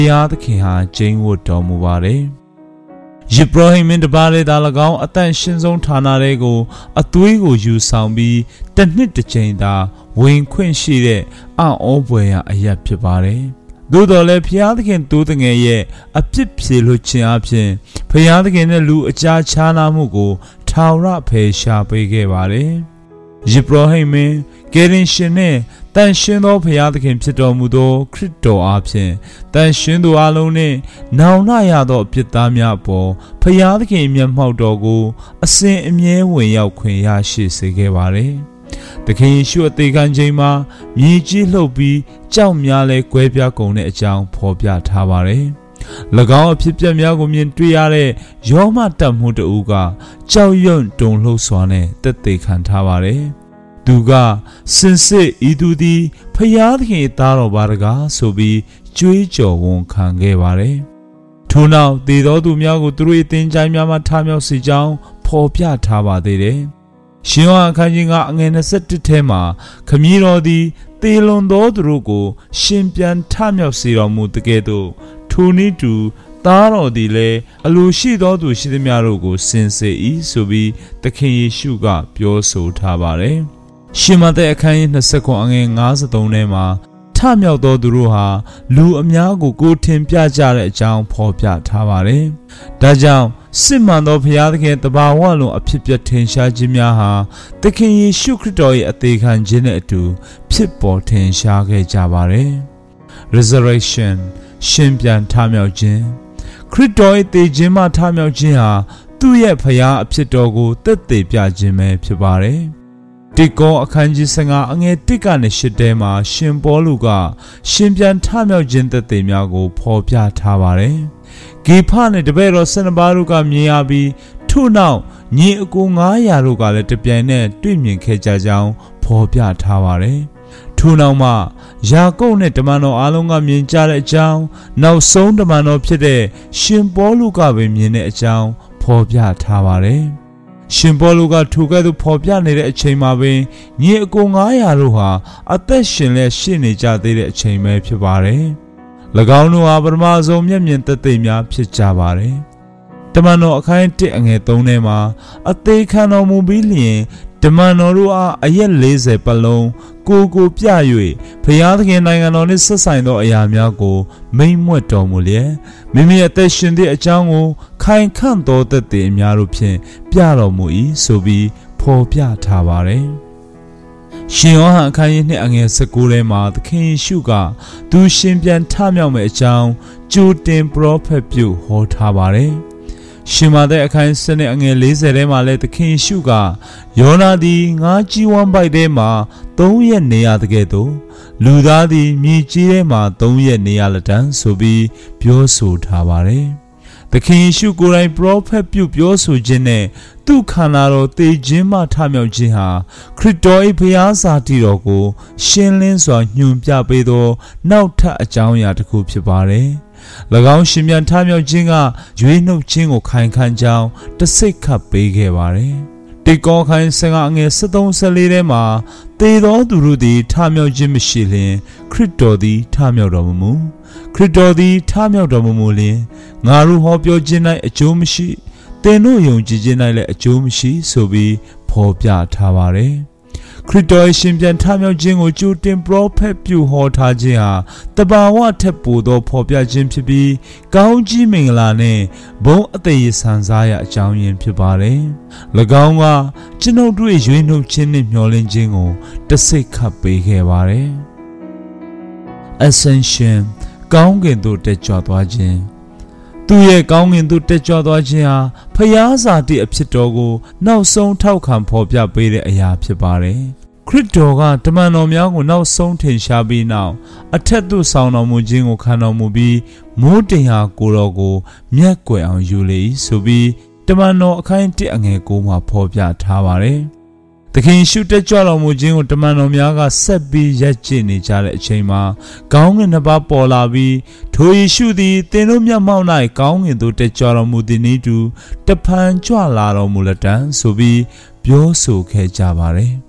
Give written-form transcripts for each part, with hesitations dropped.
ယာသခင်ဟာကျင်းဝတ်တော်မူပါတယ်။ယေဘရဟိမင်းတပါးလေးသာ၎င်းအတန်ရှင်ဆုံးဌာနတွေကိုအသွေးကိုယူဆောင်ပြီးတစ်နှစ်တစ်ချိန်သာဝင်ခွင့်ရှိတဲ့အံ့ဩဖွယ်ရာအရာဖြစ်ပါတယ်။သို့တော်လည်းဘုရားသခင်တူးတငယ်ရဲ့အပြစ်ဖြေလွှတ်ခြင်းအပြင်ဘုရားသခင်နဲ့လူအကြားခြားနာမှုကိုထာဝရဖယ်ရှားပေးခဲ့ပါတယ်။ယေဘရဟိမင်းကယ်တင်ရှင်နဲ့တန်ရှင်သောဘုရားသခင်ဖြစ်တော်မူသောခရစ်တော်အားဖြင့်တန်ရှင်သူအလုံးနှင့်နောင်နာရသောအပြစ်သားများအပေါ်ဘုရားသခင်မျက်မှောက်တော်ကိုအစဉ်အမြဲဝင်ရောက်ခွင့်ရရှိစေခဲ့ပါတယ်။သခင်ယေရှုအသေးခံခြင်းမှာမြေကြီးလှုပ်ပြီးကြောက်များလဲကွဲပြားကုန်တဲ့အကြောင်းဖော်ပြထားပါတယ်။၎င်းအဖြစ်ပြက်များကိုမြင်တွေ့ရတဲ့ယောမတတ်မှုတဦးကကြောက်ရွံ့တုန်လှုပ်စွာနဲ့တက်သေးခံထားပါတယ်။သူကစင်စစ်ဤသူသည်ဖျားသခင်သားတော်ပါတကားဆိုပြီးကြွေးကြော်ဝန်ခံခဲ့ပါတယ်။ထို့နောက်သေသောသူများကိုသူတို့အသင်းချိုင်းများမှထားမြောက်စေကြောင်းဖော်ပြထားပါသေးတယ်။ရှင်ယောဟန်အခန်းကြီးကအငယ်21ထဲမှာခမည်းတော်သည်သေလွန်သောသူတို့ကိုရှင်ပြန်ထမြောက်စေတော်မူတကယ်သို့ထိုနည်းတူသားတော်သည်လည်းအလိုရှိသောသူရှိသမျှတို့ကိုစင်စေ၏ဆိုပြီးသခင်ယေရှုကပြောဆိုထားပါတယ်။ရှင်မသက်အခန်းကြီး29အငယ်53ထဲမှာထမြောက်သောသူတို့ဟာလူအများကိုကိုယ်ထင်ပြကြတဲ့အကြောင်းဖော်ပြထားပါတယ်။ဒါကြောင့်စစ်မှန်သောဘုရားသခင်တဘာဝလုံးအဖြစ်ပြထင်ရှားခြင်းများဟာသခင်ယေရှုခရစ်တော်ရဲ့အသေးခံခြင်းနဲ့အတူဖြစ်ပေါ်ထင်ရှားခဲ့ကြပါတယ်။ Resurrection ရှင်ပြန်ထမြောက်ခြင်းခရစ်တော်ရဲ့တည်ခြင်းမှထမြောက်ခြင်းဟာသူ့ရဲ့ဘုရားအဖြစ်တော်ကိုသက်သေပြခြင်းပဲဖြစ်ပါတယ်။တိကောအခန်းကြီး15အငယ်1ကနေ8ထဲမှာရှင်ပေါလုကရှင်ပြန်ထမြောက်ခြင်းသက်သေများကိုဖော်ပြထားပါတယ်။ဂေဖနဲ့တပည့်တော်12ပါးတို့ကမြင်ရပြီးထို့နောက်ညီအကို900တို့ကလည်းတပြိုင်နက်တွေ့မြင်ခဲ့ကြကြောင်းဖော်ပြထားပါတယ်။ထို့နောက်မှယာကုပ်နဲ့တမန်တော်အားလုံးကမြင်ကြတဲ့အကြောင်းနောက်ဆုံးတမန်တော်ဖြစ်တဲ့ရှင်ပေါလုကပဲမြင်တဲ့အကြောင်းဖော်ပြထားပါတယ်။ရှင်ပေါလုကထိုကဲ့သို့ဖော်ပြနေတဲ့အချိန်မှာပင်ညီအကို900တို့ဟာအသက်ရှင်လက်ရှိနေကြသေးတဲ့အချိန်ပဲဖြစ်ပါတယ်။၎င်းတို့ဟာပထမဆုံးမျက်မြင်သက်သေများဖြစ်ကြပါတယ်။တမန်တော်အခန်း1အငယ်3ထဲမှာအသေးခံတော်မူပြီးလျင်တမန်တော်တို့အားအရက်40ပတ်လုံးကိုပြ၍ဘုရားသခင်နိုင်ငံတော်နှင့်ဆက်ဆိုင်သောအရာများကိုမိန့်မွက်တော်မူလျက်မိမိအသက်ရှင်သည့်အကြောင်းကိုခိုင်ခန့်သောသက်သေအများတို့ဖြင့်ပြတော်မူ၏ဆိုပြီးဖော်ပြထားပါတယ်။ရှင်ယောဟန်အခန်းကြီး2အငယ်19ထဲမှာသခင်ယေရှုကသူရှင်ပြန်ထမြောက်မယ့်အကြောင်းကြိုတင်ပရောဖက်ပြုဟောထားပါတယ်။ရှင်မသက်အခန်း7အငယ်40ထဲမှာလည်းသခင်ယေရှုကယောနာသည်ငါးကြီးဝမ်းပိုက်ထဲမှာ3ရက်နေရတဲ့ကဲ့သို့လူသားသည်မြေကြီးထဲမှာ3ရက်နေရလက်တန်းဆိုပြီးပြောဆိုထားပါတယ်။သခင်ယေရှုကိုယ်တိုင်ပရောဖက်ပြုပြောဆိုခြင်းနဲ့သူ့ခန္ဓာတော်သေခြင်းမှထမြောက်ခြင်းဟာခရစ်တော်၏ဘုရားစာတည်တော်ကိုရှင်းလင်းစွာညွှန်ပြပေးသောနောက်ထပ်အကြောင်းအရာတစ်ခုဖြစ်ပါတယ်။၎င်းရှင်ပြန်ထမြောက်ခြင်းကရွေးနှုတ်ခြင်းကိုခိုင်ခန့်ကြောင်းတစိတ်ခတ်ပေးခဲ့ပါတယ်။တိကောခိုင်15အငယ်73-14ထဲမှာသေသောသူတို့သည်ထမြောက်ခြင်းမရှိလျင်ခရစ်တော်သည်ထမြောက်တော်မမူခရစ်တော်သည်ထမြောက်တော်မမူလျင်ငါတို့ဟောပြောခြင်း၌အကျိုးမရှိသင်တို့ယုံကြည်ခြင်း၌လည်းအကျိုးမရှိဆိုပြီးဖော်ပြထားပါတယ်။ခရစ်တော်ရှင်ပြန်ထမြောက်ခြင်းကိုကြိုတင်ပရောဖက်ပြုဟောထားခြင်းဟာတဘာဝထက်ပိုသောဖော်ပြခြင်းဖြစ်ပြီးကောင်းကြီးမင်္ဂလာနဲ့ဘုန်းအသက်ရည်ဆန်စားရာအကြောင်းရင်းဖြစ်ပါတယ်။၎င်းကကျွန်ုပ်တို့ရွေးနှုတ်ခြင်းနဲ့မျှော်လင့်ခြင်းကိုတစိတ်ခတ်ပေးခဲ့ပါတယ်။ Ascension ကောင်းကင်သို့တက်ကြွသွားခြင်းသူရဲ့ကောင်းကင်သို့တက်ကြွသွားခြင်းဟာဖျားစာတိအဖြစ်တော်ကိုနောက်ဆုံးထောက်ခံဖော်ပြပေးတဲ့အရာဖြစ်ပါတယ်။ခရစ်တော်ကတမန်တော်များကိုနောက်ဆုံးထင်ရှားပြီးနောက်အထက်သို့ဆောင်တော်မူခြင်းကိုခံတော်မူပြီးမိုးတင်ဟာကိုယ်တော်ကိုမျက်ကွယ်အောင်ယူလေ၏ဆိုပြီးတမန်တော်အခန်း1အငယ်9မှာဖော်ပြထားပါတယ်။သခင်ရှုတက်ကြွတော်မူခြင်းကိုတမန်တော်များကဆက်ပြီးရပ်ကျင့်နေကြတဲ့အချိန်မှာကောင်းကင်နှစ်ပါးပေါ်လာပြီးထိုယေရှုသည်သင်တို့မျက်မှောက်၌ကောင်းကင်သို့တက်ကြွတော်မူသည်နည်းတူတဖန်ကြွလာတော်မူလက်တံဆိုပြီးပြောဆိုခဲ့ကြပါတယ်။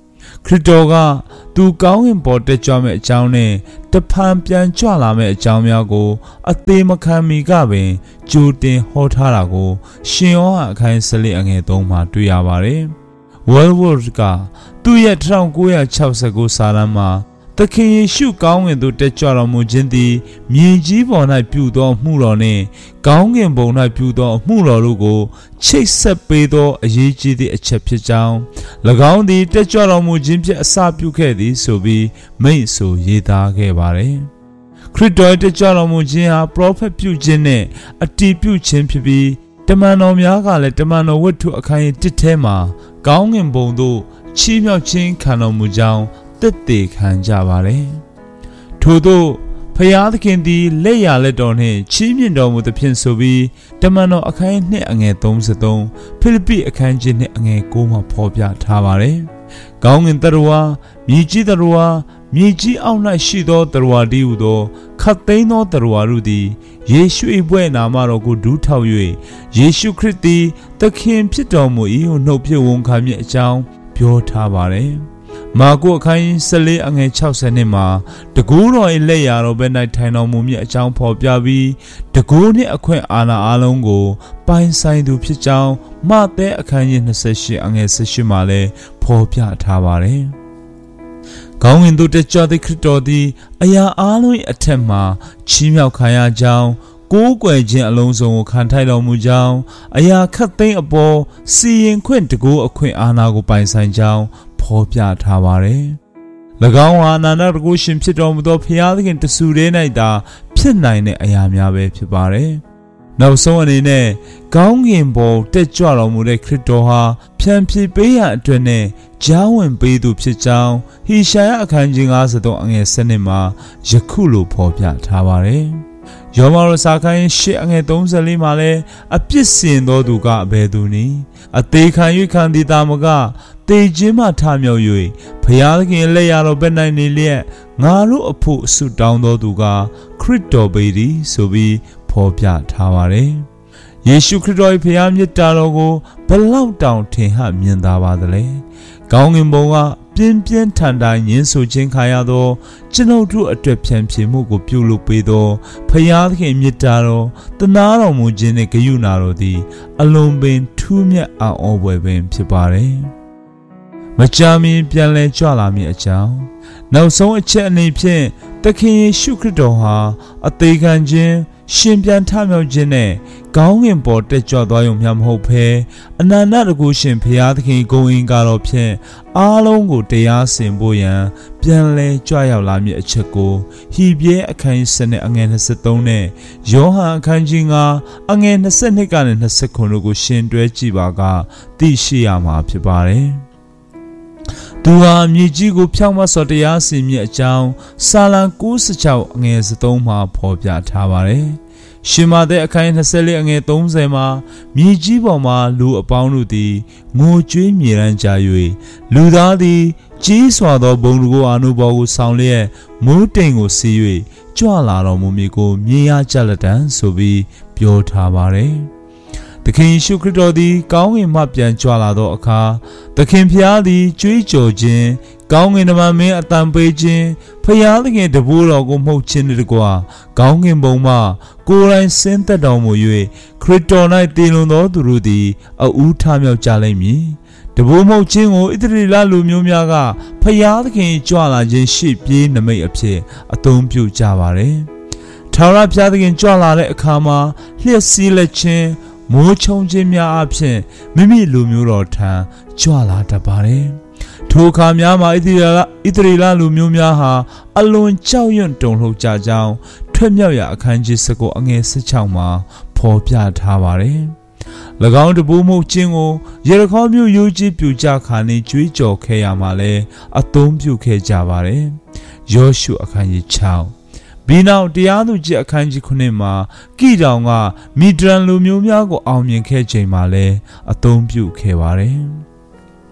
ခရစ်တော်ကသူကောင်းကင်ပေါ်တက်ကြွမဲ့အကြောင်းနဲ့တဖန်ပြန်ကြွလာမဲ့အကြောင်းများကိုအသေးမခံမီကပင်ကြိုတင်ဟောထားတာကိုရှင်ယောဟန်အခန်း14အငယ်3မှာတွေ့ရပါတယ်။ World ကသူ့ရဲ့1969စာတမ်းမှာသခင်ယေရှုကောင်းကင်သို့တက်ကြွတော်မူခြင်းသည်မြေကြီးပေါ်၌ပြုသောအမှုတော်နှင့်ကောင်းကင်ဘုံ၌ပြုသောအမှုတော်တို့ကိုချိတ်ဆက်ပေးသောအရေးကြီးသည့်အချက်ဖြစ်ကြောင်း၎င်းသည်တက်ကြွတော်မူခြင်းဖြင့်အစပြုခဲ့သည်ဆိုပြီးမိန့်ဆိုရေးသားခဲ့ပါတယ်။ခရစ်တော်တက်ကြွတော်မူခြင်းဟာပရောဖက်ပြုခြင်းနဲ့အတည်ပြုခြင်းဖြစ်ပြီးတမန်တော်များကလည်းတမန်တော်ဝတ္ထုအခန်း1ထဲမှာကောင်းကင်ဘုံသို့ချီးမြှောက်ခြင်းခံတော်မူကြောင်းသက်သေခံကြပါတယ်။ထို့သောဖျားသခင်သည်လက်ရလက်တော်နှင့်ချီးမြှင့်တော်မူသဖြင့်ဆိုပြီးတမန်တော်အခန်း2အငယ်33ဖိလိပ္ပိအခန်းကြီး2အငယ်9မှာဖော်ပြထားပါတယ်။ကောင်းကင်တရဝါမြေကြီးတရဝါမြေကြီးအောက်၌ရှိသောတရဝါတည်းဟူသောခတ်သိမ်းသောတရဝါတို့သည်ယေရှု၏ဘွဲ့နာမတော်ကိုဒူးထောက်၍ယေရှုခရစ်သည်သခင်ဖြစ်တော်မူ၏ဟုနှုတ်ဖြင့်ဝန်ခံမည်အကြောင်းပြောထားပါတယ်။မာကုအခန်း14အငယ်60နှစ်မှာတကူတော်၏လက်ရာတော်ဘက်၌ထိုင်တော်မူမည်အကြောင်းဖော်ပြပြီးတကူနှင့်အခွင့်အာဏာအလုံးကိုပိုင်ဆိုင်သူဖြစ်ကြောင်းမဿဲအခန်းကြီး28အငယ်18မှာလည်းဖော်ပြထားပါတယ်။ကောင်းကင်သို့တက်ကြွသည့်ခရစ်တော်သည်အရာအလုံး၏အထက်မှာချီးမြှောက်ခံရကြောင်းကိုးကွယ်ခြင်းအလုံးစုံကိုခံထိုက်တော်မူကြောင်းအရာခတ်သိမ်းအပေါ်စီရင်ခွင့်တကူအခွင့်အာဏာကိုပိုင်ဆိုင်ကြောင်းဖော်ပြထားပါတယ်။၎င်းဟာအနန္တတကုရှင်ဖြစ်တော်မူသောဖျားသခင်တဆူတည်း၌သာဖြစ်နိုင်တဲ့အရာများပဲဖြစ်ပါတယ်။နောက်ဆုံးအနေနဲ့ကောင်းကင်ဘုံတက်ကြွတော်မူတဲ့ခရစ်တော်ဟာဖြန်ဖြေပေးရန်အတွက်နဲ့ကြားဝင်ပေးသူဖြစ်ကြောင်းဟေရှာယအခန်းကြီး53အငယ်7မှာယခုလိုဖော်ပြထားပါတယ်။ယောမရစာခန်း8အငယ်34မှာလည်းအပြစ်စင်သောသူကအဘယ်သူနည်းအသေးခံ၍ခံသည်တာမကတေခြင်းမှထမြောက်၍ဖျားသခင်လက်ရတော်ဘက်၌နေလျက်ငါတို့အဖို့ဆုတောင်းတော်သူကခရစ်တော်ပေသည်ဆိုပြီးဖော်ပြထားပါတယ်။ယေရှုခရစ်တော်၏ဖျားမြတ်တာတော်ကိုဘလောက်တောင်ထင်ဟမြင်သာပါသလဲ။ကောင်းကင်ဘုံကပြင်းပြင်းထန်ထန်ညှင်းဆိုခြင်းခံရသောကျွန်ုပ်တို့အတွက်ဖြန့်ဖြေမှုကိုပြုလုပ်ပေးသောဖျားသခင်မြတ်တာတော်တနာတော်မူခြင်းနှင့်ဂရုဏာတော်သည်အလွန်ပင်ထူးမြတ်အံ့ဩဖွယ်ပင်ဖြစ်ပါတယ်။မကြာမီပြန်လည်ကြွလာမည်အကြောင်းနောက်ဆုံးအချက်အနေဖြင့်သခင်ယေရှုခရစ်တော်ဟာအသေးခံခြင်းရှင်ပြန်ထမြောက်ခြင်းနဲ့ကောင်းကင်ပေါ်တက်ကြွသွားရုံမျှမဟုတ်ဘဲအနန္တတကုရှင်ဖျားသခင်ဂုဏ်အင်္ဂါတော်ဖြင့်အားလုံးကိုတရားစင်ဖို့ရန်ပြန်လည်ကြွရောက်လာမည်အချက်ကိုဟေဘရဲအခန်း7အငယ်23နဲ့ယောဟန်အခန်းကြီး9အငယ်22ကနေ29တို့ကိုရှင်တွဲကြည့်ပါကသိရှိရမှာဖြစ်ပါတယ်။သူဟာမြေကြီးကိုဖြောင့်မတ်စွာတရားစီရင်မည်အကြောင်းစာလံ96အငယ်3မှာဖော်ပြထားပါတယ်။ရှင်မသက်အခန်း24အငယ်30မှာမြေကြီးပေါ်မှာလူအပေါင်းတို့သည်ငိုကြွေးမြေရန်ကြ၍လူသားသည်ကြီးစွာသောဘုံကိုအာနုဘော်ကိုဆောင်လျက်မိုးတိမ်ကိုစီး၍ကြွလာတော်မူမည်ကိုမြင်ရကြလက်တံဆိုပြီးပြောထားပါတယ်။သခင်ယေရှုခရစ်တော်သည်ကောင်းကင်မှပြန်ကြွလာသောအခါသခင်ဖျားသည်ကြွေးကြော်ခြင်းကောင်းကင်တမန်မင်းအတန်ပေးခြင်းဖျားသခင်တပည့်တော်ကိုမှုတ်ခြင်းတကွာကောင်းကင်ဘုံမှကိုယ်တိုင်ဆင်းသက်တော်မူ၍ခရစ်တော်၌တည်လွန်သောသူတို့သည်အဦးထမြောက်ကြလိမ့်မည်တပည့်မှုတ်ခြင်းကိုဣသရေလလူမျိုးများကဖျားသခင်ကြွလာခြင်းရှိပြေးနမိတ်အဖြစ်အသုံးပြုကြပါတယ်ထာဝရဘုရားသခင်ကြွလာတဲ့အခါမှာလျှက်စီးလက်ခြင်းမိုးချုံခြင်းများအဖြစ်မိမိလူမျိုးတော်ထံကြွလာတတ်ပါတယ်။ထိုအခါများမှာဣသရေလလူမျိုးများဟာအလွန်ကြောက်ရွံ့တုန်လှုပ်ကြကြောင်းထွက်မြောက်ရာအခန်းကြီး19အငယ်16မှာဖော်ပြထားပါတယ်။၎င်းတပူးမှုခြင်းကိုယေရခေါမြို့ရိုးကြီးပြူကြခါနေကြွေးကြော်ခဲ့ရမှာလဲအသုံးပြုခဲ့ကြပါတယ်။ယောရှုအခန်းကြီး6ပြီးနောက်တရားသူကြီးအခန်းကြီး9မှာကိတောင်ကမီဒရန်လူမျိုးများကိုအောင်မြင်ခဲ့ချိန်မှာလဲအသုံးပြုခဲ့ပါတယ်။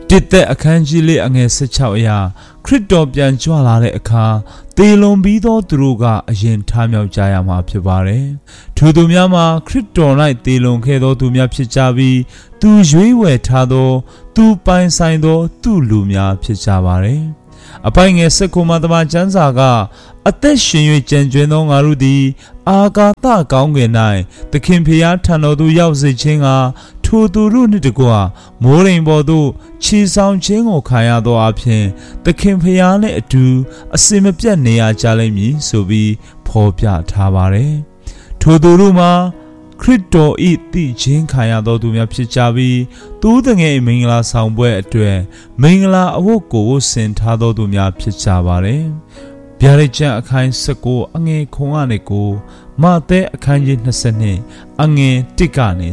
တစ်သက်အခန်းကြီးလေးအငယ်16အရာခရစ်တော်ပြန်ကြွလာတဲ့အခါသေလွန်ပြီးသောသူတို့ကအရင်ထမြောက်ကြရမှာဖြစ်ပါတယ်။ထိုသူများမှာခရစ်တော်၌သေလွန်ခဲ့သောသူများဖြစ်ကြပြီးသူရွေးဝယ်ထားသောသူပိုင်ဆိုင်သောသူလူများဖြစ်ကြပါတယ်။အပိုင်းငယ်19မှာတမန်ကျမ်းစာကအသက်ရှင်၍ကြံကျွင်းသောငါတို့သည်အာကာသကောင်းကင်၌သခင်ဖျားထံတော်သို့ရောက်စေခြင်းကထိုသူတို့နှင့်တကွမိုးရိမ်ပေါ်သို့ခြေဆောင်ခြင်းကိုခံရသောအဖြစ်သခင်ဖျားနှင့်အတူအစင်မပြတ်နေရကြလိမ့်မည်ဆိုပြီးဖော်ပြထားပါတယ်။ထိုသူတို့မှာခရစ်တော်၏သိခြင်းခံရသောသူများဖြစ်ကြပြီးသူတငယ်မင်္ဂလာဆောင်ပွဲအတွက်မင်္ဂလာအဝတ်ကိုဆင်ထားသောသူများဖြစ်ကြပါတယ်။ဗျာဒိတ်ကျမ်းအခန်း19အငယ်9ကနေ9မဿဲအခန်းကြီး22အငယ်1ကနေ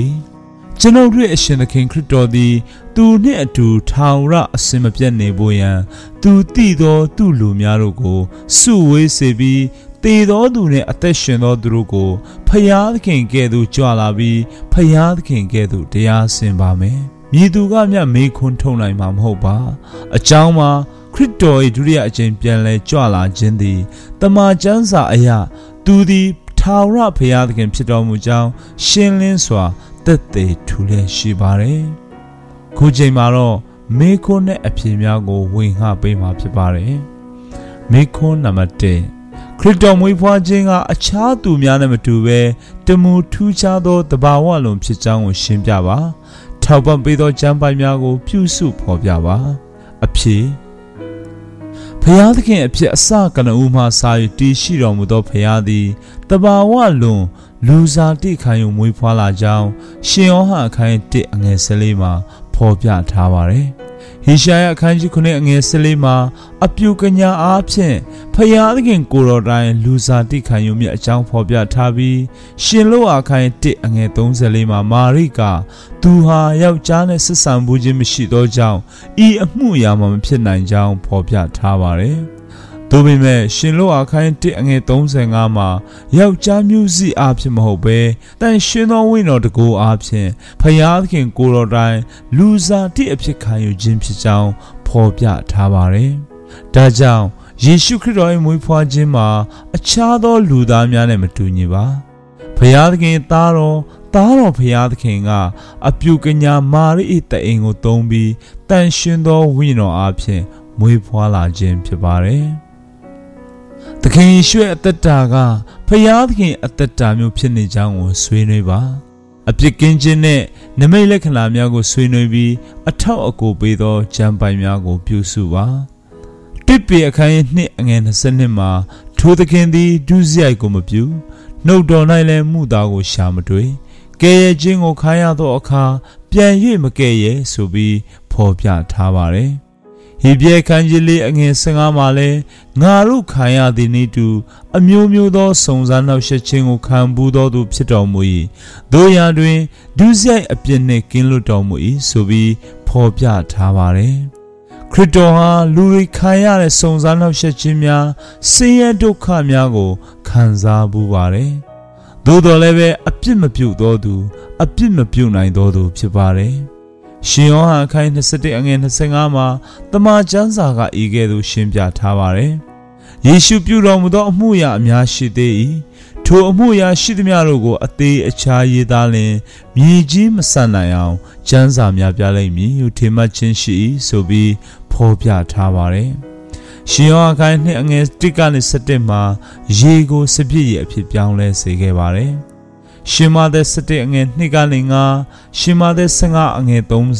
14ကျွန်ုပ်တို့အရှင်သခင်ခရစ်တော်သည်သူနှင့်အတူထာဝရအစင်မပြတ်နေဖို့ရန်သူတည်သောသူလူများတို့ကိုစုဝေးစေပြီးသေသောသူနှင့်အသက်ရှင်သောသူတို့ကိုဖျားသခင်ကဲ့သို့ကြွလာပြီးဖျားသခင်ကဲ့သို့တရားစင်ပါမယ်။မြည်သူကမျှမေးခွန်းထုတ်နိုင်မှာမဟုတ်ပါ။အကြောင်းမှာခရစ်တော်၏ဒုတိယအကြိမ်ပြန်လည်ကြွလာခြင်းသည်တမန်ကျမ်းစာအရသူသည်ထာဝရဘုရားသခင်ဖြစ်တော်မူကြောင်းရှင်းလင်းစွာသက်သေထူလျက်ရှိပါတယ်။ခုချိန်မှာတော့မေးခွန်းနဲ့အဖြေများကိုဝင်ဟပေးမှာဖြစ်ပါတယ်။မေးခွန်းနံပါတ်1ခရစ်တော်မွေးဖွားခြင်းကအခြားသူများနဲ့မတူဘဲတမူထူးခြားသောတဘာဝလုံးဖြစ်ကြောင်းကိုရှင်းပြပါ။ထောက်ပံ့ပေးသောကျမ်းပိုင်များကိုပြုစုဖော်ပြပါ။အဖြေဖျားသခင်အဖြစ်အစကနဦးမှစာ၍တည်ရှိတော်မူသောဖျားသည်တဘာဝလွန်လူစားတိခံယူမွေးဖွားလာကြောင်းရှင်ယောဟန်အခန်း1အငယ်14မှာဖော်ပြထားပါတယ်။ဟေရှာယအခန်းကြီး9အငယ်14မှာအပြုကညာအားဖြင့်ဖျားသခင်ကိုယ်တော်တိုင်လူစားတိခံယူမြတ်အကြောင်းဖော်ပြထားပြီးရှင်လောအခန်း1အငယ်34မှာမာရိကသူဟာယောက်ျားနဲ့ဆက်ဆံမှုခြင်းမရှိသောကြောင့်ဤအမှုအရာမှမဖြစ်နိုင်ကြောင်းဖော်ပြထားပါတယ်။သို့ပေမဲ့ရှင်လောအခန်း1အငယ်35မှာယောက်ျားမျိုးစိအားဖြင့်မဟုတ်ဘဲတန်ရှင်သောဝိညာဉ်တော်တကူအားဖြင့်ဖျားသခင်ကိုယ်တော်တိုင်လူစားတိအဖြစ်ခံယူခြင်းဖြစ်ကြောင်းဖော်ပြထားပါတယ်။ဒါကြောင့်ယေရှုခရစ်တော်၏မွေးဖွားခြင်းမှာအခြားသောလူသားများနဲ့မတူညီပါ။ဖျားသခင်သားတော်ဖျားသခင်ကအပြုကညာမာရိ၏တအိမ်ကိုသုံးပြီးတန်ရှင်သောဝိညာဉ်တော်အားဖြင့်မွေးဖွားလာခြင်းဖြစ်ပါတယ်။သခင်ယေရှုရဲ့အသက်တာကဖျားသခင်အသက်တာမျိုးဖြစ်နေကြောင်းကိုဆွေးနွေးပါအပြစ်ကင်းခြင်းနဲ့နမိတ်လက္ခဏာများကိုဆွေးနွေးပြီးအထောက်အကူပေးသောကျမ်းပိုင်များကိုပြုစုပါတစ်ပေအခန်းကြီး2အငယ်22မှာထိုသခင်သည်ဒုစရိုက်ကိုမပြုနှုတ်တော်၌လည်းမှုသားကိုရှာမတွေ့ကဲရဲ့ခြင်းကိုခါရသောအခါပြန်၍မကဲရဲ့ဆိုပြီးဖော်ပြထားပါတယ်ဟေဘရဲခန်းကြီးလေးအငယ်15မှာလဲငါတို့ခံရသည်နည်းတူအမျိုးမျိုးသောစုံစမ်းနှောက်ယှက်ခြင်းကိုခံဘူးသောသူဖြစ်တော်မူ၏တို့ရာတွင်ဒုစရိုက်အပြစ်နှင့်ကင်းလွတ်တော်မူ၏ဆိုပြီးဖော်ပြထားပါတယ်ခရစ်တော်ဟာလူတွေခံရတဲ့စုံစမ်းနှောက်ယှက်ခြင်းများဆင်းရဲဒုက္ခများကိုခံစားဘူးပါတယ်သို့တော်လည်းပဲအပြစ်မပြုသောသူအပြစ်မပြုနိုင်သောသူဖြစ်ပါတယ်ရှင်ယောဟန်အခန်း21အငယ်25မှာတမန်ကျမ်းစာကဤကဲ့သို့ရှင်းပြထားပါတယ်။ယေရှုပြုတော်မူသောအမှုရာအများရှိသေး၏။ထိုအမှုရာရှိသမျှတို့ကိုအသေးအခြားရေးသားလျင်မြေကြီးမဆန်နိုင်အောင်ကျမ်းစာများပြလိမ့်မည်ဟုထင်မှတ်ခြင်းရှိ၏ဆိုပြီးဖော်ပြထားပါတယ်။ရှင်ယောဟန်အခန်း2အငယ်1ကနေ7မှာရေကိုစပြည့်ရအဖြစ်ပြောင်းလဲစေခဲ့ပါတယ်။ရှင်မာသက်7အငယ်2ကနေ9ရှင်မာသက်15အငယ်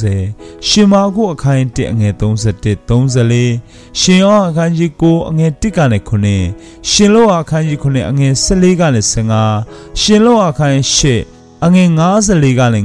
30ရှင်မာကုအခန်း1အငယ်31 34ရှင်ယောအခန်းကြီး9အငယ်1ကနေ9ရှင်လောအခန်းကြီး9အငယ်14ကနေ15ရှင်လောအခန်း8အငယ်54ကနေ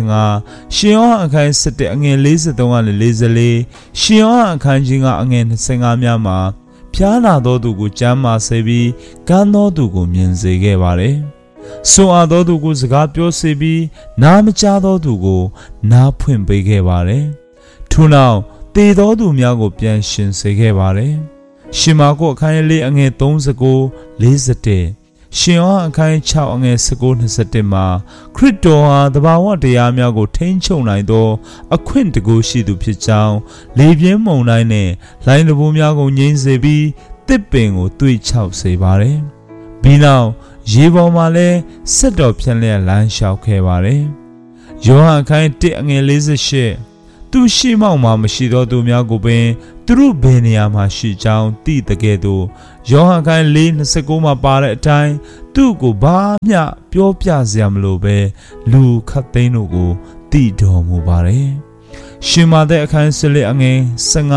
55ရှင်ယောအခန်း7အငယ်43ကနေ44ရှင်ယောအခန်းကြီး9အငယ်25များမှာဖျားနာသောသူကိုကျမ်းမာစေပြီးကမ်းသောသူကိုမြင်စေခဲ့ပါတယ်ဆိုအပ်သောသူကိုစကားပြောစေပြီးနားမကြားသောသူကိုနားဖွင့်ပေးခဲ့ပါတယ်။ထို့နောက်သေသောသူများကိုပြန်ရှင်စေခဲ့ပါတယ်။ရှင်မာကုအခန်းလေးအငယ်39 41 ရှင်ယောဟန်အခန်း6အငယ်19-21မှာခရစ်တော်ဟာတဘာဝတရားများကိုထိန်းချုပ်နိုင်သောအခွင့်တကူရှိသူဖြစ်ကြောင်းလေပြင်းမုန်တိုင်းနဲ့လိုင်းတဘိုးများကိုငြိမ်းစေပြီးတစ်ပင်ကိုသွေ့ချောက်စေပါတယ်။ပြီးနောက်ရေပေါ်မှာလည်းဆက်တော်ဖြန့်လျက်လမ်းလျှောက်ခဲ့ပါတယ်။ယောဟန်အခန်း1အငယ်48သူရှိမောက်မှာမရှိသောသူများကိုပင်သူတို့ဘယ်နေရာမှာရှိကြောင်းသိတဲ့ကဲ့သို့ယောဟန်အခန်း4:29မှာပါတဲ့အတိုင်းသူ့ကိုဘာမျှပြောပြစရာမလိုပဲလူခတ်သိန်းတို့ကိုသိတော်မူပါတယ်။ရှင်မာသက်အခန်း14အငယ်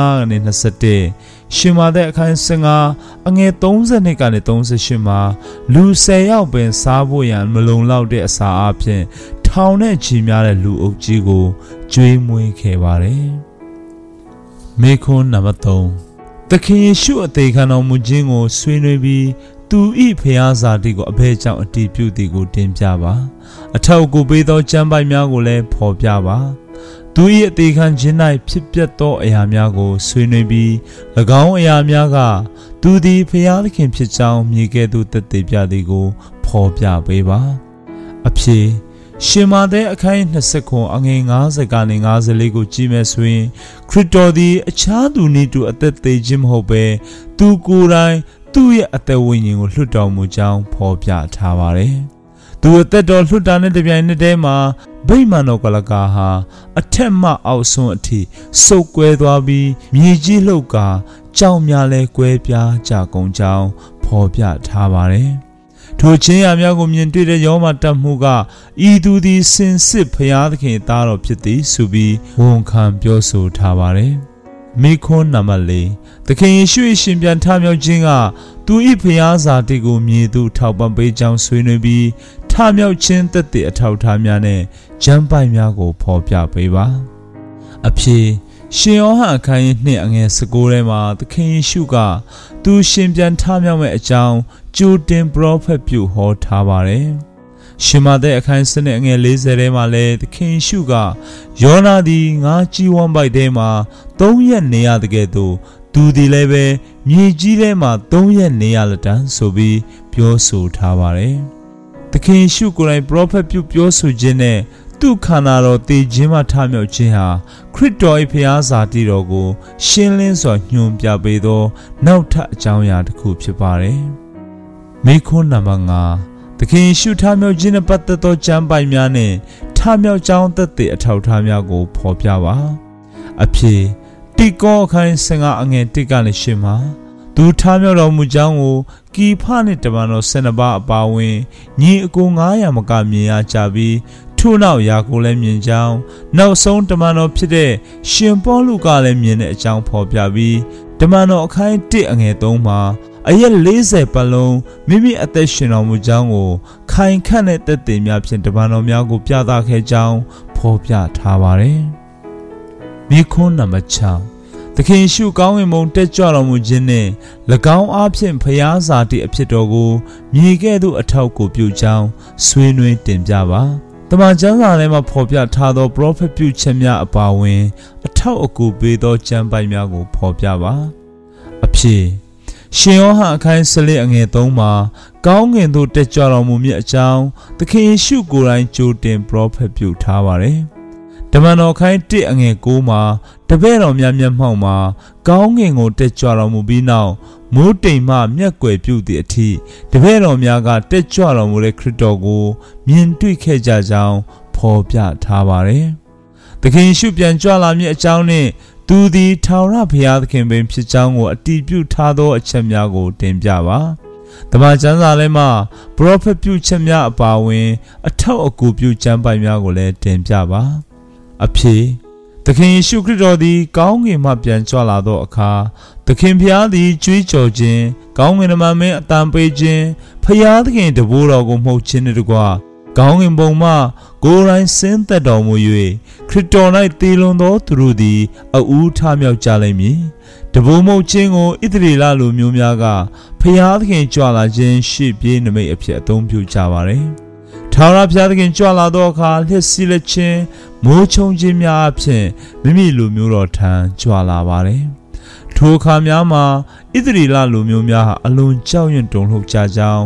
15-21ရှင်မာသက်အခန်း15အငယ်32ကနေ38မှာလူ10ယောက်ပင်စားဖို့ရန်မလုံလောက်တဲ့အစာအပြင်ထောင်နဲ့ချီများတဲ့လူအုပ်ကြီးကိုကျွေးမွေးခဲ့ပါတယ်။မေခွန်းနံပါတ်3သခင်ယေရှုအသေးခံတော်မူခြင်းကိုဆွေးနွေးပြီးသူ၏ဖျားစာတိကိုအဘဲကြောင့်အတည်ပြုသည်ကိုတင်ပြပါအထောက်အကူပေးသောကျမ်းပိုက်များကိုလည်းဖော်ပြပါသူ၏အသေးခံခြင်း၌ဖြစ်ပျက်သောအရာများကိုဆွေးနွေးပြီး၎င်းအရာများကသူသည်ဖျားသခင်ဖြစ်ကြောင်းမြေကဲ့သို့သက်သေပြသည်ကိုဖော်ပြပေးပါအဖြစ်ရှင်မာသက်အခန်း29အငယ်50ကနေ54ကိုကြည့်မယ်ဆိုရင်ခရစ်တော်သည်အခြားသူနည်းတူအသက်သေးခြင်းမဟုတ်ဘဲသူကိုယ်တိုင်သူ့ရဲ့အသက်ဝိညာဉ်ကိုလွှတ်တော်မူကြောင်းဖော်ပြထားပါတယ်။သူအသက်တော်လွှတ်တာနဲ့တပြိုင်နက်တည်းမှာဗိမာန်တော်ကလကာဟာအထက်မှအောက်ဆုံးအထိစုပ်ကွဲသွားပြီးမြေကြီးလှုပ်ကာကြောင်များလဲကွဲပြားကြကုန်ကြောင်းဖော်ပြထားပါတယ်။ထိုချင်းရာများကိုမြင်တွေ့တဲ့ယောမတပ်မှုကဤသူသည်စင်စစ်ဖျားသခင်သားတော်ဖြစ်သည်ဆိုပြီးဝန်ခံပြောဆိုထားပါတယ်။မိခွန်းနံပါတ်4သခင်ယေရှု၏ရှင်ပြန်ထမြောက်ခြင်းကသူ၏ဖျားစာတိကိုမြေသို့ထောက်ပံ့ပေးကြောင်းဆွေးနွေးပြီးထမြောက်ခြင်းသက်သေအထောက်အထားများနဲ့ကျမ်းပိုက်များကိုဖော်ပြပေးပါအဖြစ်ရှင်ယောဟန်အခန်း2အငယ်19ထဲမှာသခင်ယေရှုကသူရှင်ပြန်ထမြောက်မဲ့အကြောင်းကြိုတင်ပရောဖက်ပြုဟောထားပါတယ်။ရှင်မာသက်အခန်း7အငယ်40ထဲမှာလည်းသခင်ယေရှုကယောနာသည်ငါကြီးဝမ်းပိုက်ထဲမှာ3ရက်နေရတဲ့ကဲ့သို့သူသည်လည်းပဲမြေကြီးထဲမှာ3ရက်နေရလက်တန်းဆိုပြီးပြောဆိုထားပါတယ်။သခင်ယေရှုကိုယ်တိုင်ပရောဖက်ပြုပြောဆိုခြင်းနဲ့သူခန္ဓာတော်တည်ခြင်းမှထမြောက်ခြင်းဟာခရစ်တော်၏ဖျားစာတိတော်ကိုရှင်းလင်းစွာညွှန်ပြပေးသောနောက်ထပ်အကြောင်းအရာတစ်ခုဖြစ်ပါတယ်။မိခွန်းနံပါတ်5သခင်ယေရှုထမြောက်ခြင်းနဲ့ပတ်သက်သောကျမ်းပိုက်များနဲ့ထမြောက်ကြောင်းသက်သေအထောက်အထားများကိုဖော်ပြပါ။အဖြစ်တိကောအခန်း15အငယ်1ကနေ8မှာသူထမြောက်တော်မူကြောင်းကိုကီဖနှင့်တမန်တော်12ပါးအပါအဝင်ညီအကို900မကမြင်ရကြပြီးထို့နောက်ယာကိုလည်းမြင်ကြောင်းနောက်ဆုံးတမန်တော်ဖြစ်တဲ့ရှင်ပေါလုကလည်းမြင်တဲ့အကြောင်းဖော်ပြပြီးတမန်တော်အခန်း1အငယ်3မှာအရက်40ပတ်လုံးမိမိအသက်ရှင်တော်မူကြောင်းကိုခိုင်ခန့်တဲ့သက်သေများဖြင့်တမန်တော်များကိုပြသခဲ့ကြောင်းဖော်ပြထားပါတယ်။မိခွန်းနံပါတ်6သခင်ယေရှုကောင်းကင်ဘုံတက်ကြွတော်မူခြင်းနှင့်၎င်းအားဖြင့်ဖျားစာတိအဖြစ်တော်ကိုမြေကဲ့သို့အထောက်ကိုပြုကြောင်းဆွေးနွေးတင်ပြပါတမန်ကျမ်းစာထဲမှာဖော်ပြထားသောပရောဖက်ပြုချက်များအပါအဝင်အထောက်အကူပေးသောကျမ်းပိုက်များကိုဖော်ပြပါအဖြစ်ရှင်ယောဟန်အခန်း14အငယ်3မှာကောင်းကင်သို့တက်ကြွတော်မူမည်အကြောင်းသခင်ယေရှုကိုယ်တိုင်ကြိုတင်ပရောဖက်ပြုထားပါတယ်တမန်တော်အခန်း1အငယ်9မှာတပည့်တော်များမျက်မှောက်မှာကောင်းကင်ကိုတက်ကြွတော်မူပြီးနောက်မိုးတိမ်မှမျက်ကွယ်ပြုသည့်အထိတပည့်တော်များကတက်ကြွတော်မူတဲ့ခရစ်တော်ကိုမြင်တွေ့ခဲ့ကြကြောင်းဖော်ပြထားပါတယ်။သခင်ယေရှုပြန်ကြွလာမည့်အကြောင်းနှင့်သူသည်ထာဝရဘုရားသခင်ပင်ဖြစ်ကြောင်းကိုအတည်ပြုထားသောအချက်များကိုတင်ပြပါ။တမန်ကျမ်းစာထဲမှာပရောဖက်ပြုချက်များအပါအဝင်အထောက်အကူပြုကျမ်းပိုက်များကိုလည်းတင်ပြပါ။အဖြစ်သခင်ယေရှုခရစ်တော်သည်ကောင်းကင်မှပြန်ကြွလာသောအခါသခင်ဖျားသည်ကြွေးကြော်ခြင်းကောင်းကင်မှမင်းအတန်ပေးခြင်းဖျားသခင်တဘိုးတော်ကိုမှုတ်ခြင်းနှင့်တကွကောင်းကင်ဘုံမှကိုယ်တိုင်ဆင်းသက်တော်မူ၍ခရစ်တော်၌တည်လွန်သောသူတို့သည်အဦးထမြောက်ကြလိမ့်မည်တဘိုးမှုတ်ခြင်းကိုဣသရေလလူမျိုးများကဖျားသခင်ကြွလာခြင်းရှေ့ပြေးနမိတ်အဖြစ်အသုံးပြုကြပါသည်ထာဝရဘုရားသခင်ကြွလာသောအခါလျှက်စီးလက်ခြင်းမိုးချုံခြင်းများအဖြစ်မိမိလူမျိုးတော်ထံကြွလာပါတယ်ထိုအခါများမှာဣသရေလလူမျိုးများဟာအလွန်ကြောက်ရွံ့တုန်လှုပ်ကြကြောင်းထွ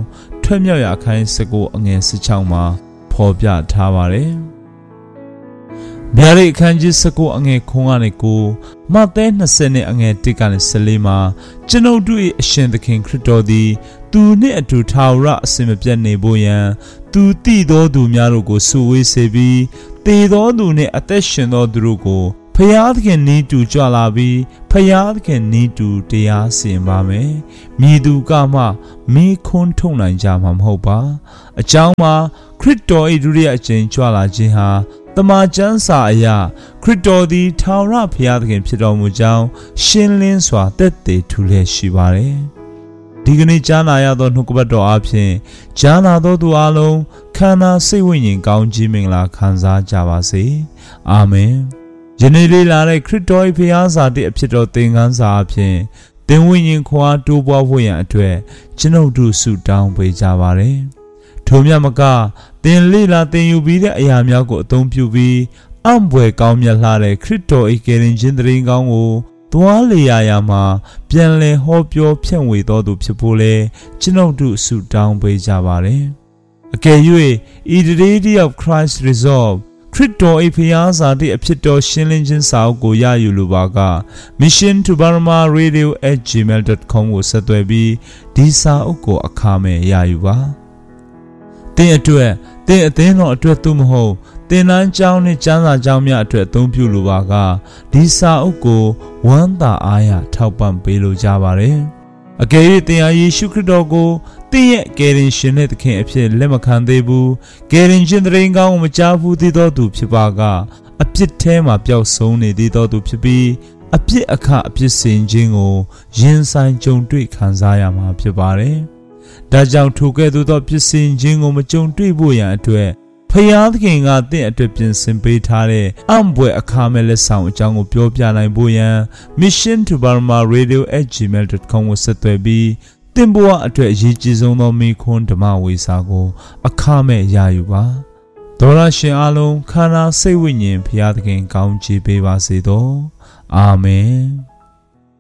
ထွက်မြောက်ရာအခန်း19အငယ်16မှာဖော်ပြထားပါတယ်။ဗျာဒိတ်အခန်းကြီး19အငယ်9ကနေ9မဿဲ20နဲ့အငယ်1ကနေ14မှာကျွန်ုပ်တို့၏အရှင်သခင်ခရစ်တော်သည်သူနှင့်အတူထာဝရအစဉ်မပြတ်နေဖို့ရန်သူတည်သောသူများတို့ကိုစုဝေးစေပြီးသေသောသူနှင့်အသက်ရှင်သောသူတို့ကိုဖယားသခင်နီးတူကြွလာပြီးဖယားသခင်နီးတူတရားစီရင်ပါမယ်။မြည်သူကမှမိခွန်းထုတ်နိုင်ကြမှာမဟုတ်ပါ။အကြောင်းမှာခရစ်တော်၏ဒုတိယအကြိမ်ကြွလာခြင်းဟာတမန်ကျမ်းစာအရခရစ်တော်သည်ထာဝရဘုရားသခင်ဖြစ်တော်မူကြောင်းရှင်းလင်းစွာသက်သေထူလျက်ရှိပါတယ်။ဒီကနေ့ကြားနာရသောနှုတ်ကပတ်တော်အပြင်ကြားနာသောသူအလုံးခန္ဓာစိတ်ဝိညာဉ်ကောင်းကြီးမင်္ဂလာခံစားကြပါစေ။အာမင်။ယနေ့လေးလာတဲ့ခရစ်တော်၏ဘုရားစာတည်းအဖြစ်တော်သင်ခန်းစာအပြင်သင်ဝိညာဉ်ခွာတိုးပွားဖို့ရန်အတွက်ကျွန်ုပ်တို့ဆုတောင်းပေးကြပါရစေ။ထိုမြတ်မကသင်လေ့လာသင်ယူပြီးတဲ့အရာများကိုအသုံးပြုပြီးအံ့ဘွယ်ကောင်းမြတ်လှတဲ့ခရစ်တော်၏ကယ်တင်ခြင်းသတင်းကောင်းကိုသွားလေရာမှာပြန်လည်ဟောပြောဖြန့်ဝေတော်သူဖြစ်ဖို့လဲကျွန်ုပ်တို့ဆုတောင်းပေးကြပါရစေ။အကယ်၍ The Day of Christ Resolve ခရစ်တော်၏ဘုရားစာတည်းအဖြစ်တော်ရှင်းလင်းခြင်းစာအုပ်ကိုရယူလိုပါက Mission to Burma Radio@gmail.com ကိုဆက်သွယ်ပြီးဒီစာအုပ်ကိုအခမဲ့ရယူပါ။သင်အတွက်သင်အသင်းတော်အတွက်သို့မဟုတ်သင်တန်းကျောင်းနဲ့ကျမ်းစာကျောင်းများအတွက်အသုံးပြုလိုပါကဒီစာအုပ်ကိုဝမ်းသာအားရထောက်ပံ့ပေးလိုကြပါတယ်။အကယ်၍သင်ဟာယေရှုခရစ်တော်ကိုသင်ရဲ့ကယ်တင်ရှင်နဲ့သခင်အဖြစ်လက်မခံသေးဘူးကယ်တင်ရှင်သတင်းကောင်းကိုမကြားဘူးသေးသောသူဖြစ်ပါကအပြစ်ထဲမှာပျောက်ဆုံးနေသေးသောသူဖြစ်ပြီးအပြစ်အခအပြစ်စင်ခြင်းကိုရင်ဆိုင်ကြုံတွေ့ခံစားရမှာဖြစ်ပါတယ်။ဒါကြောင့်ထိုကဲ့သို့သောပြစ်စင်ခြင်းကိုမကြုံတွေ့ဖို့ရန်အတွက်ဖယားသခင်ကသင်အတွက်ပြင်ဆင်ပေးထားတဲ့အံ့ဘွယ်အခါမဲ့လက်ဆောင်အကြောင်းကိုပြောပြနိုင်ဖို့ရန် Mission to Burma Radio@gmail.com ကိုဆက်သွယ်ပြီးသင်ဘဝအတွက်အရေးကြီးဆုံးသောမိခွန်းဓမ္မဝေစာကိုအခမဲ့ရယူပါ။ဒေါရရှင်အားလုံးခန္ဓာစိတ်ဝိညာဉ်ဖယားသခင်ကောင်းချီးပေးပါစေသော။အာမင်။